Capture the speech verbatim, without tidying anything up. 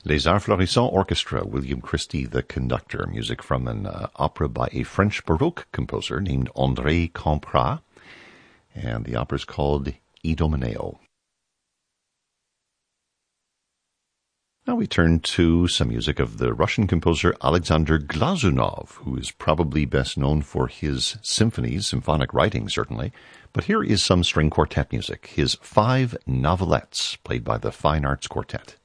Les Arts Florissants Orchestra, William Christie the conductor, music from an uh, opera by a French Baroque composer named André Campra, and the opera is called Idomeneo. Now we turn to some music of the Russian composer Alexander Glazunov, who is probably best known for his symphonies, symphonic writing certainly, but here is some string quartet music, his five novelettes played by the Fine Arts Quartet.